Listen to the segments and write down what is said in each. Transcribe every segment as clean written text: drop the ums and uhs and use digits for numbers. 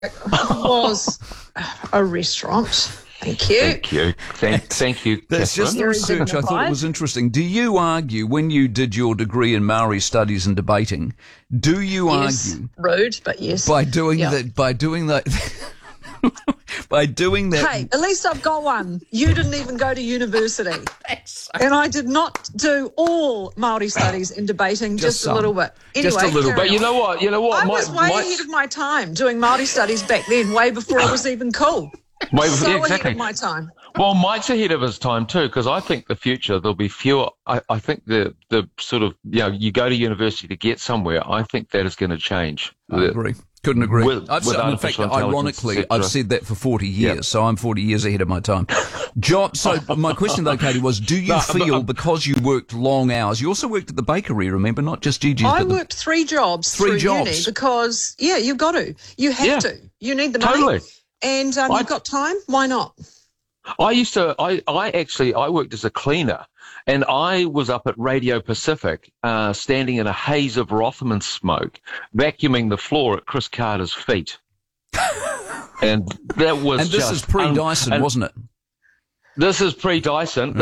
was a restaurant. Thank you. Thank you. Thank you, That's Catherine. just the research. I thought it was interesting. Do you argue, when you did your degree in Maori studies and debating, do you argue... Rude, but yes. By doing that... By doing that... Hey, at least I've got one. You didn't even go to university. And I did not do all Māori studies in debating, just a little bit. Anyway, just a little But you know what? I was way ahead of my time doing Māori studies back then, way before it was even cool. Ahead of my time. Well, Mike's ahead of his time too, because I think the future there'll be fewer. I think the sort of, you go to university to get somewhere. I think that is going to change. I agree. Couldn't agree. In fact, ironically, I've said that for 40 years, so I'm 40 years ahead of my time. So my question though, Katie, was, do you feel because you worked long hours, you also worked at the bakery, remember, not just Gigi's? I worked 3 jobs through uni because, you've got to. You have to. You need the money. Totally. And you've got time, why not? I worked as a cleaner, and I was up at Radio Pacific, standing in a haze of Rothman smoke, vacuuming the floor at Chris Carter's feet. And that was this is pre-Dyson, wasn't it? This is pre-Dyson.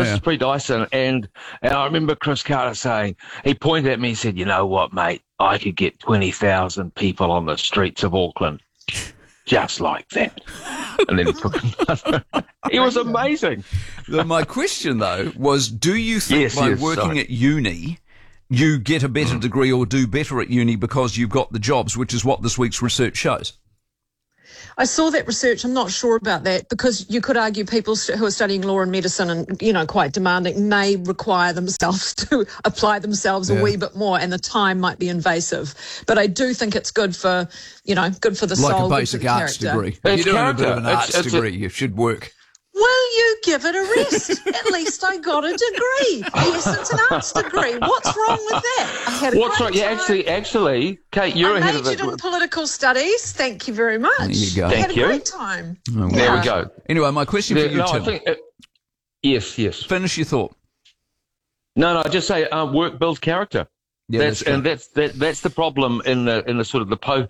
And I remember Chris Carter saying, he pointed at me and said, "You know what, mate? I could get 20,000 people on the streets of Auckland. Just like that." And then he took another. It was amazing. My question, though, was, do you think by working at uni, you get a better degree or do better at uni because you've got the jobs, which is what this week's research shows? I saw that research. I'm not sure about that, because you could argue people who are studying law and medicine and, quite demanding may require themselves to apply themselves a wee bit more, and the time might be invasive. But I do think it's good for, good for the soul. Like a basic arts degree. If you're doing a bit of an arts degree, you should work. Will you give it a rest? At least I got a degree. Yes, it's an arts degree. What's wrong with that? I had a great time. Yeah, actually, Kate, you're ahead of it. I majored in political studies. Thank you very much. There you go. I had a great time. Oh, there we go. Anyway, my question for you, Tim. Yes. Finish your thought. No, just say work builds character. Yeah, that's the problem in the sort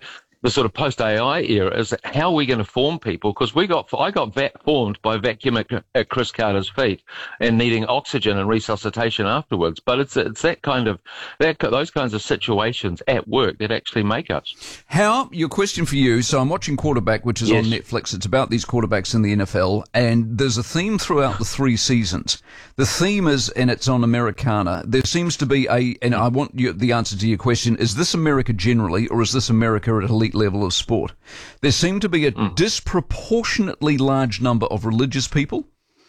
of post AI era, is that how are we going to form people? Because I got formed by vacuuming at Chris Carter's feet and needing oxygen and resuscitation afterwards. But it's that kind of those kinds of situations at work that actually make us. Your question for you. So I'm watching Quarterback, which is on Netflix. It's about these quarterbacks in the NFL, and there's a theme throughout the 3 seasons. The theme is, and it's on Americana. There seems to be and I want the answer to your question: is this America generally, or is this America at elite level of sport? There seem to be a disproportionately large number of religious people,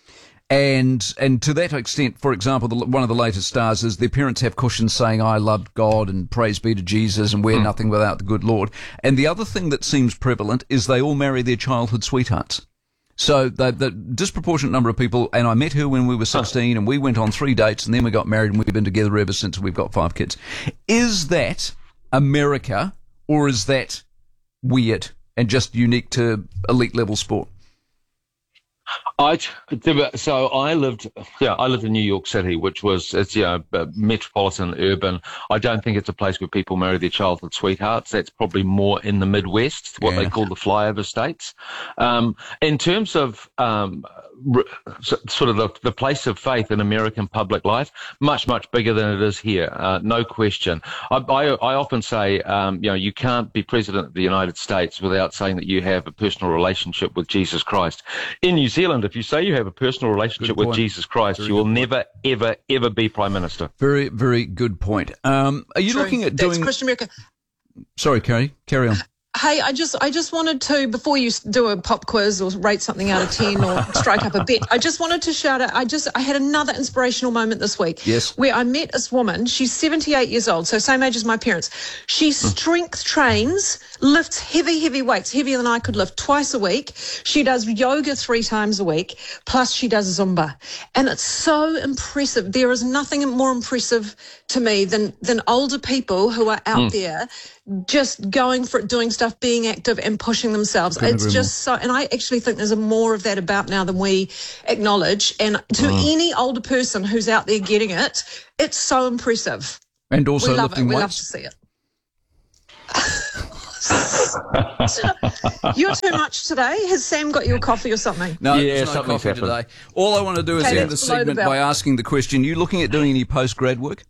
and to that extent, for example, one of the latest stars is their parents have cushions saying, "I love God and praise be to Jesus and we're nothing without the good Lord." And the other thing that seems prevalent is they all marry their childhood sweethearts. So the disproportionate number of people, and I met her when we were 16 and we went on 3 dates and then we got married and we've been together ever since. We've got 5 kids. Is that America, or is that weird and just unique to elite level sport? I lived in New York City, which was metropolitan, urban. I don't think it's a place where people marry their childhood sweethearts. That's probably more in the Midwest, what they call the flyover states. In terms of sort of the place of faith in American public life, much bigger than it is here, no question. I often say, you can't be president of the United States without saying that you have a personal relationship with Jesus Christ. In New Zealand, if you say you have a personal relationship with Jesus Christ, you will never, ever, ever be Prime Minister. Very, very good point. Are you looking at doing... Christian America. Sorry, carry on. Hey, I just wanted to, before you do a pop quiz or rate something out of 10 or strike up a bet, I just wanted to shout out, I had another inspirational moment this week. Yes. Where I met this woman. She's 78 years old, so same age as my parents. She strength trains, lifts heavy weights, heavier than I could lift, twice a week. She does yoga 3 times a week, plus she does Zumba. And it's so impressive. There is nothing more impressive to me than older people who are out there just going for it, doing stuff, being active and pushing themselves. It's just so, and I actually think there's more of that about now than we acknowledge. And to any older person who's out there getting it, it's so impressive. And also we love lifting it. weights. We love to see it. You're too much today. Has Sam got you a coffee or something? No, Yeah, there's no something's coffee happened. today. All I want to do is Okay, end the that's below the segment belt. by asking the question, you looking at doing any post-grad work?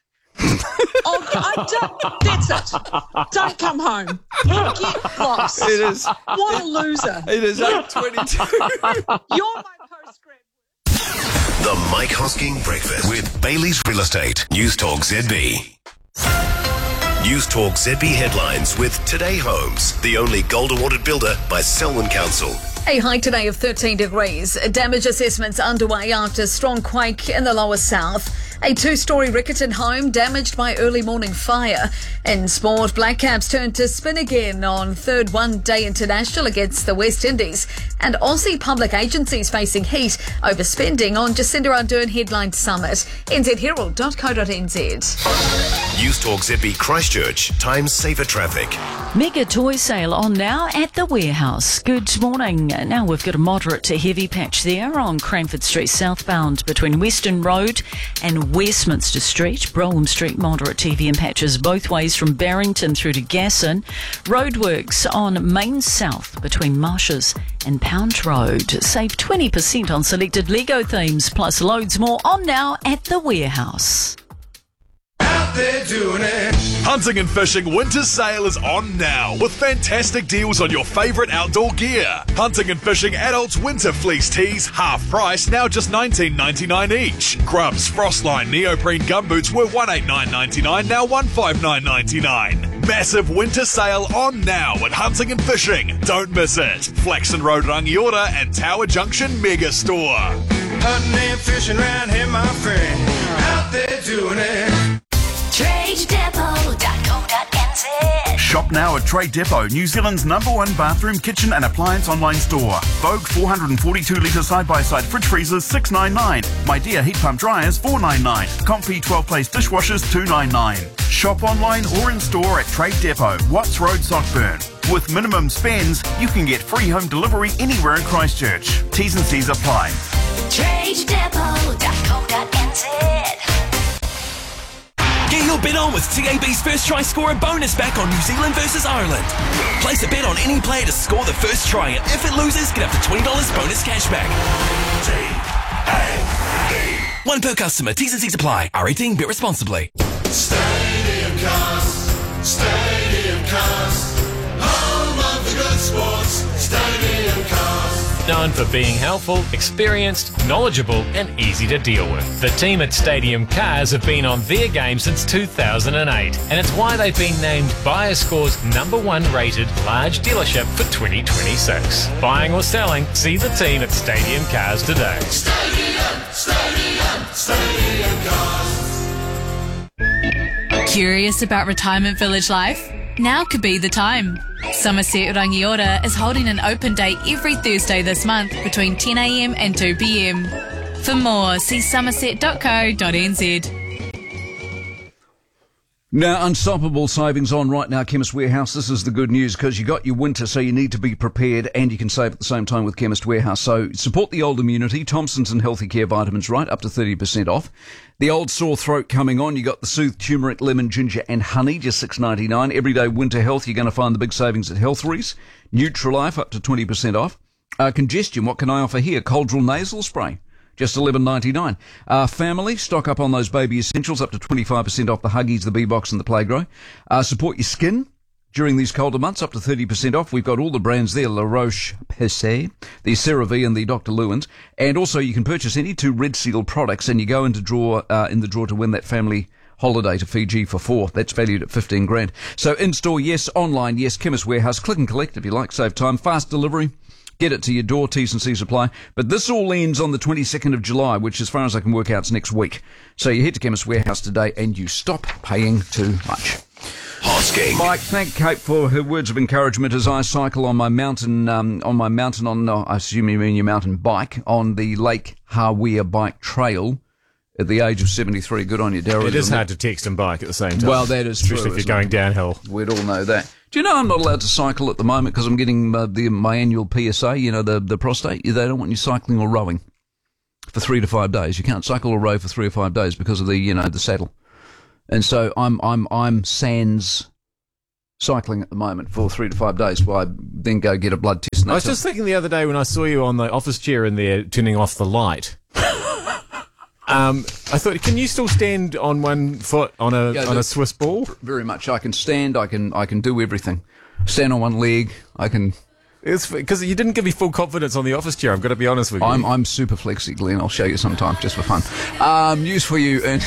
That's it. Don't come home. Get lost. It is. What a loser. It is 8:22. You're my postgrad. The Mike Hosking Breakfast with Bailey's Real Estate. News Talk ZB. News Talk ZB headlines with Today Homes, the only gold awarded builder by Selwyn Council. A high today of 13 degrees. Damage assessments underway after strong quake in the lower south. A two-storey Riccarton home damaged by early morning fire. In sport, Black Caps turn to spin again on third one-day international against the West Indies. And Aussie public agencies facing heat over spending on Jacinda Ardern headlined summit. nzherald.co.nz. News Talk ZB Christchurch, times safer traffic. Mega toy sale on now at the warehouse. Good morning. Now we've got a moderate to heavy patch there on Cranford Street southbound between Western Road and Westminster Street. Brougham Street moderate to heavy patches both ways from Barrington through to Gasson. Roadworks on Main South between Marshes and Pound Road. Save 20% on selected Lego themes plus loads more on now at the warehouse. They're doing it. Hunting and Fishing Winter Sale is on now with fantastic deals on your favourite outdoor gear. Hunting and Fishing Adults Winter Fleece Tees, half price, now just $19.99 each. Grubs Frostline Neoprene Gumboots were $189.99, now $159.99. Massive winter sale on now at Hunting and Fishing. Don't miss it. Flaxton Road, Rangiora and Tower Junction Mega Store. Hunting and fishing round here, my friend. Out there doing it. TradeDepot.co.nz. Shop now at Trade Depot, New Zealand's #1 bathroom, kitchen and appliance online store. Vogue 442-litre side-by-side fridge freezers $699. My Dear heat pump dryers $499. Comfy 12-place dishwashers $299. Shop online or in store at Trade Depot, Watts Road, Sockburn. With minimum spends, you can get free home delivery anywhere in Christchurch. T's and C's apply. TradeDepot.co.nz. Get your bet on with TAB's first try scorer bonus back on New Zealand versus Ireland. Place a bet on any player to score the first try, and if it loses, get up to $20 bonus cashback. TAB. One per customer. T's and C's apply. R18. Bet responsibly. Stadium Cast, Stadium Cast, home of the good sports, Stadium Cast. Known for being helpful, experienced, knowledgeable and easy to deal with. The team at Stadium Cars have been on their game since 2008 and it's why they've been named BuyerScore's #1 rated large dealership for 2026. Buying or selling, see the team at Stadium Cars today. Stadium Cars. Curious about retirement village life? Now could be the time. Somerset Rangiora is holding an open day every Thursday this month between 10 a.m. and 2 p.m. For more, see somerset.co.nz. Now, unstoppable savings on right now, Chemist Warehouse. This is the good news because you got your winter, so you need to be prepared and you can save at the same time with Chemist Warehouse. So support the old immunity. Thompson's and Healthy Care vitamins, right, up to 30% off. The old sore throat coming on. You got the Soothe Turmeric, Lemon, Ginger and Honey, just $6.99. Everyday winter health, you're going to find the big savings at Healthrees. Nutrilife, up to 20% off. Congestion, what can I offer here? Coldrell Nasal Spray. Just $11.99. Family, stock up on those baby essentials, up to 25% off the Huggies, the Bee-Box and the Playgrow. Support your skin during these colder months, up to 30% off. We've got all the brands there, La Roche-Posay, the CeraVe and the Dr. Lewins. And also you can purchase any two Red Seal products and you go into in the draw to win that family holiday to Fiji for 4. That's valued at $15,000. So in-store, yes. Online, yes. Chemist Warehouse. Click and collect if you like. Save time. Fast delivery. Get it to your door, T's and C's apply. But this all ends on the 22nd of July, which as far as I can work out is next week. So you head to Chemist Warehouse today and you stop paying too much. Hosking. Mike, thank Kate for her words of encouragement as I cycle on my mountain, I assume you mean your mountain bike, on the Lake Hawea Bike Trail at the age of 73. Good on you, Darryl. It is hard to text and bike at the same time. Well, that is true. Especially if you're going downhill. We'd all know that. Do you know I'm not allowed to cycle at the moment because I'm getting my annual PSA, the prostate? They don't want you cycling or rowing for 3 to 5 days. You can't cycle or row for 3 or 5 days because of the saddle. And so I'm sans cycling at the moment for 3 to 5 days. Well, I then go get a blood test. I was just thinking the other day when I saw you on the office chair in there turning off the light. I thought, can you still stand on one foot on a Swiss ball? Very much. I can stand. I can do everything. Stand on one leg. I can. It's because you didn't give me full confidence on the office chair. I've got to be honest with you. I'm super flexy, Glenn. I'll show you sometime just for fun. News for you in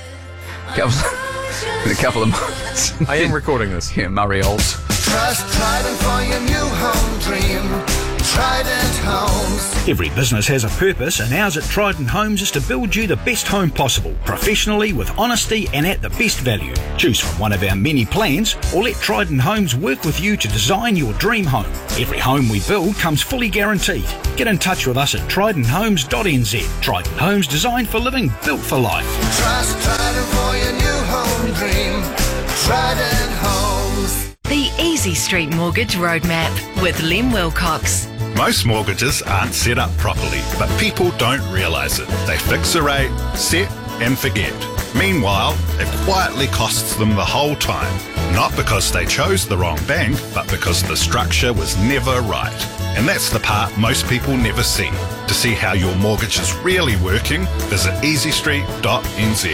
a couple of moments. I am recording this. Yeah, Murray Olds. Trust Trident for your new home dream. Trident Homes. Every business has a purpose, and ours at Trident Homes is to build you the best home possible, professionally, with honesty and at the best value. Choose from one of our many plans, or let Trident Homes work with you to design your dream home. Every home we build comes fully guaranteed. Get in touch with us at tridenthomes.nz. Trident Homes, designed for living, built for life. Trust Trident for your new home dream. Trident Homes. The Easy Street Mortgage Roadmap with Lem Wilcox. Most mortgages aren't set up properly, but people don't realise it. They fix a rate, set and forget. Meanwhile, it quietly costs them the whole time. Not because they chose the wrong bank, but because the structure was never right. And that's the part most people never see. To see how your mortgage is really working, visit easystreet.nz.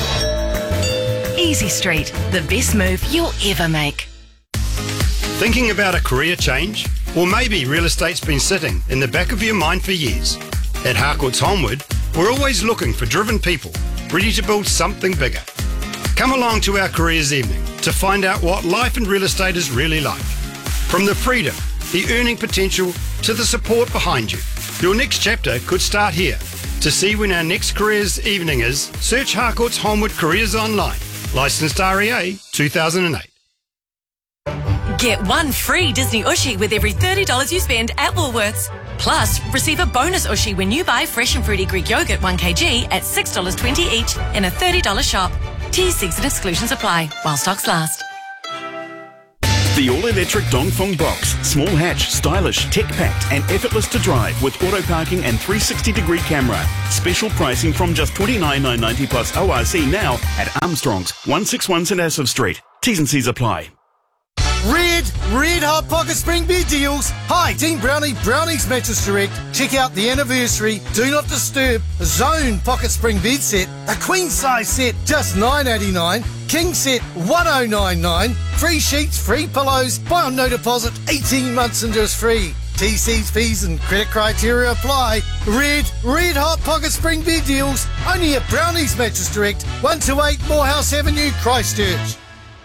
Easy Street, the best move you'll ever make. Thinking about a career change? Or maybe real estate's been sitting in the back of your mind for years. At Harcourts Holmwood, we're always looking for driven people, ready to build something bigger. Come along to our careers evening to find out what life in real estate is really like. From the freedom, the earning potential, to the support behind you. Your next chapter could start here. To see when our next careers evening is, search Harcourts Holmwood Careers online. Licensed REA 2008. Get one free Disney Ushi with every $30 you spend at Woolworths. Plus, receive a bonus Ushi when you buy fresh and fruity Greek yogurt 1 kg at $6.20 each in a $30 shop. T&Cs and exclusions apply while stocks last. The all-electric Dongfeng Box. Small hatch, stylish, tech-packed and effortless to drive with auto parking and 360-degree camera. Special pricing from just $29,990 plus ORC now at Armstrong's, 161 St Asaph Street. T's and C's apply. Red Hot Pocket Spring Bed deals. Hi, Team Brownie, Brownie's Mattress Direct. Check out the anniversary Do Not Disturb Zone Pocket Spring Bed set. A queen size set, just $9.89. King set, $1,099. Free sheets, free pillows. Buy on no deposit, 18 months interest free. TC's, fees and credit criteria apply. Red Hot Pocket Spring Bed deals. Only at Brownie's Mattress Direct, 128 Morehouse Avenue, Christchurch.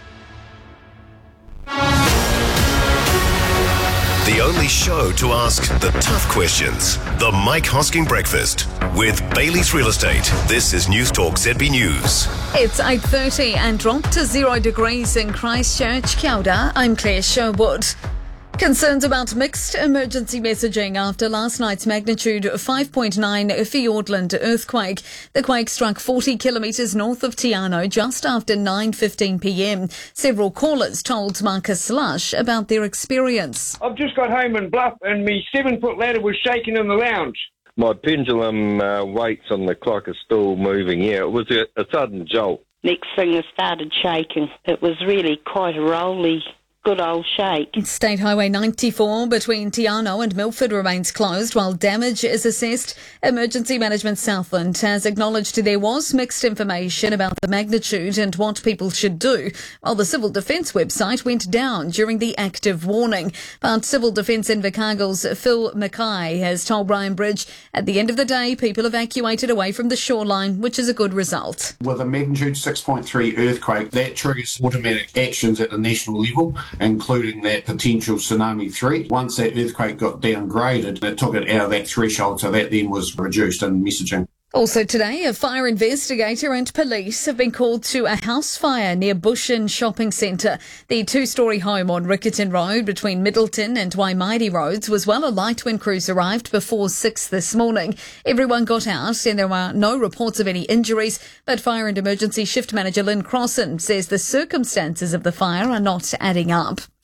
The only show to ask the tough questions. The Mike Hosking Breakfast with Bailey's Real Estate. This is News Talk ZB News. It's 8:30 and dropped to 0 degrees in Christchurch. Kia ora, I'm Claire Sherwood. Concerns about mixed emergency messaging after last night's magnitude 5.9 Fiordland earthquake. The quake struck 40 kilometres north of Te Anau just after 9:15 p.m. Several callers told Marcus Slush about their experience. I've just got home in Bluff and my 7-foot ladder was shaking in the lounge. My pendulum weights on the clock are still moving. Yeah, it was a sudden jolt. Next thing, it started shaking. It was really quite a rolly, good old shake. State Highway 94 between Te Anau and Milford remains closed while damage is assessed. Emergency Management Southland has acknowledged there was mixed information about the magnitude and what people should do, while the Civil Defence website went down during the active warning. But Civil Defence Invercargill's Phil Mackay has told Brian Bridge at the end of the day people evacuated away from the shoreline, which is a good result. With a magnitude 6.3 earthquake, that triggers automatic actions at the national level, including that potential tsunami threat. Once that earthquake got downgraded, it took it out of that threshold, so that then was reduced in messaging. Also today, a fire investigator and police have been called to a house fire near Bushin Shopping Centre. The two-storey home on Riccarton Road between Middleton and Waimairi Roads was well alight when crews arrived before 6 this morning. Everyone got out and there were no reports of any injuries, but Fire and Emergency Shift Manager Lynn Crossan says the circumstances of the fire are not adding up.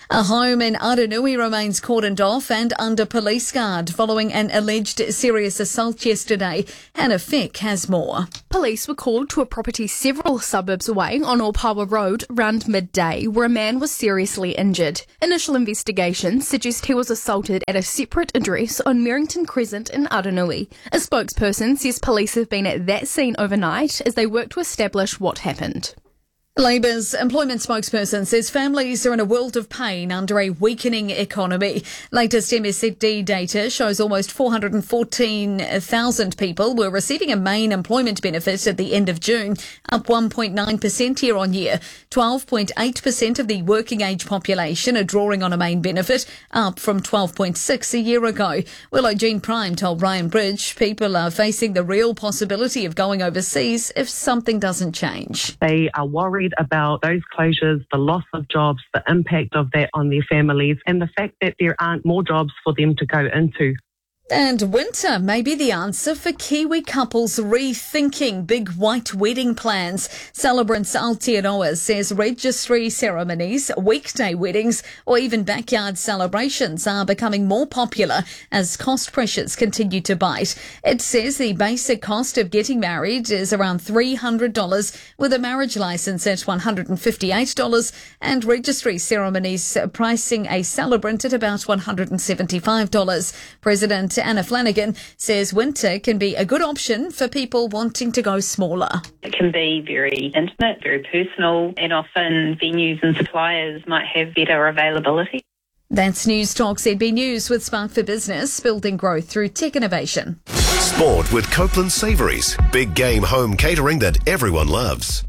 A home in Aranui remains cordoned off and under police guard following an alleged serious assault yesterday. Hannah Fick has more. Police were called to a property several suburbs away on Opawa Road around midday where a man was seriously injured. Initial investigations suggest he was assaulted at a separate address on Merrington Crescent in Aranui. A spokesperson says police have been at that scene overnight as they work to establish what happened. Labour's employment spokesperson says families are in a world of pain under a weakening economy. Latest MSD data shows almost 414,000 people were receiving a main employment benefit at the end of June, up 1.9% year on year. 12.8% of the working age population are drawing on a main benefit, up from 12.6% a year ago. Willow Jean Prime told Ryan Bridge people are facing the real possibility of going overseas if something doesn't change. They are worried about those closures, the loss of jobs, the impact of that on their families, and the fact that there aren't more jobs for them to go into. And winter may be the answer for Kiwi couples rethinking big white wedding plans. Celebrants Aotearoa says registry ceremonies, weekday weddings or even backyard celebrations are becoming more popular as cost pressures continue to bite. It says the basic cost of getting married is around $300 with a marriage licence at $158 and registry ceremonies pricing a celebrant at about $175. President Anna Flanagan says winter can be a good option for people wanting to go smaller. It can be very intimate, very personal, and often venues and suppliers might have better availability. That's News Talk ZB News with Spark for Business, building growth through tech innovation. Sport with Copeland Savouries. Big game home catering that everyone loves.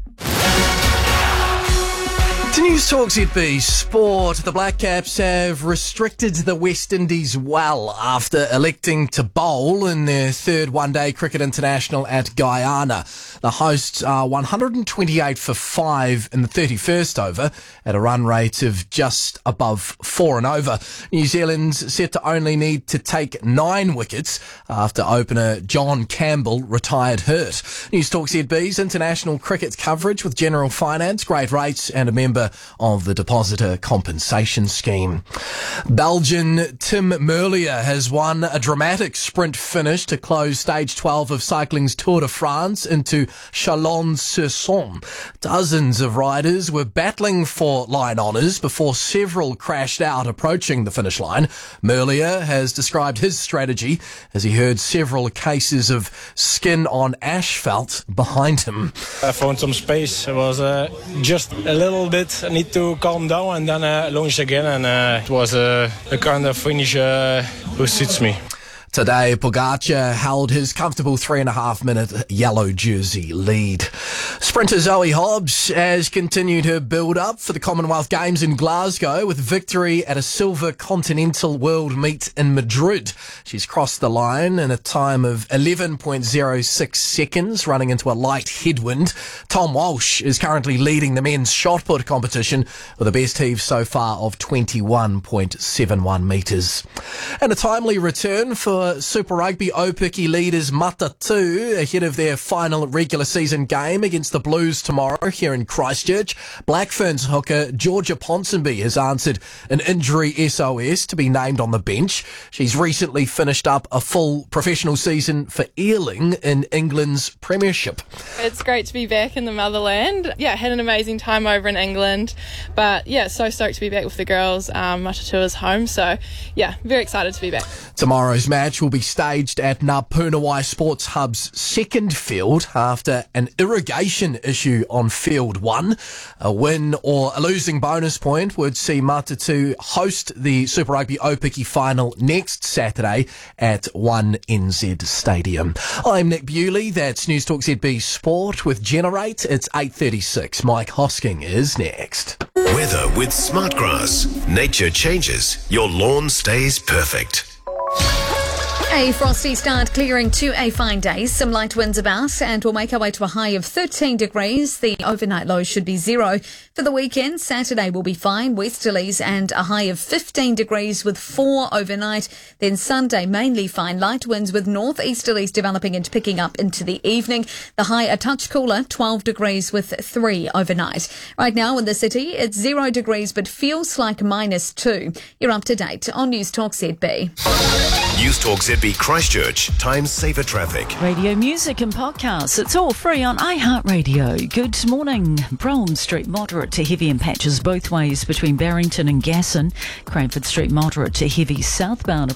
To News Talk ZB Sport, the Black Caps have restricted the West Indies well after electing to bowl in their third one-day cricket international at Guyana. The hosts are 128 for 5 in the 31st over at a run rate of just above 4 and over. New Zealand's set to only need to take 9 wickets after opener John Campbell retired hurt. News Talk ZB's international cricket coverage with General Finance, great rates and a member of the Depositor Compensation Scheme. Belgian Tim Merlier has won a dramatic sprint finish to close stage 12 of cycling's Tour de France into Chalon-sur-Saône. Dozens of riders were battling for line honours before several crashed out approaching the finish line. Merlier has described his strategy as he heard several cases of skin on asphalt behind him. I found some space. It was just a little bit. I need to calm down and then launch again, and it was a kind of finish who suits me. Today, Pogacar held his comfortable 3.5-minute yellow jersey lead. Sprinter Zoe Hobbs has continued her build-up for the Commonwealth Games in Glasgow with victory at a silver continental world meet in Madrid. She's crossed the line in a time of 11.06 seconds, running into a light headwind. Tom Walsh is currently leading the men's shot put competition with a best heave so far of 21.71 metres. And a timely return for Super Rugby Aupiki leaders Matatu ahead of their final regular season game against the Blues tomorrow here in Christchurch. Black Ferns hooker Georgia Ponsonby has answered an injury SOS to be named on the bench. She's recently finished up a full professional season for Ealing in England's Premiership. It's great to be back in the motherland. Yeah, had an amazing time over in England, but yeah, so stoked to be back with the girls. Matatu is home, so yeah, very excited to be back. Tomorrow's match will be staged at Ngā Pūnawai Sports Hub's second field after an irrigation issue on field 1. A win or a losing bonus point would see Matatu host the Super Rugby Aupiki final next Saturday at 1NZ Stadium. I'm Nick Bewley. That's News Talk ZB Sport with Generate. It's 8:36. Mike Hosking is next. Weather with Smartgrass. Nature changes. Your lawn stays perfect. A frosty start, clearing to a fine day. Some light winds about, and we'll make our way to a high of 13 degrees. The overnight low should be 0. For the weekend, Saturday will be fine, westerlies, and a high of 15 degrees with 4 overnight. Then Sunday, mainly fine, light winds with northeasterlies developing and picking up into the evening. The high a touch cooler, 12 degrees with 3 overnight. Right now in the city, it's 0 degrees but feels like -2. You're up to date on News Talk ZB. News Talk ZB Christchurch. Time saver traffic. Radio music and podcasts. It's all free on iHeartRadio. Good morning. Brougham Street moderate to heavy in patches both ways between Barrington and Gasson. Cranford Street moderate to heavy southbound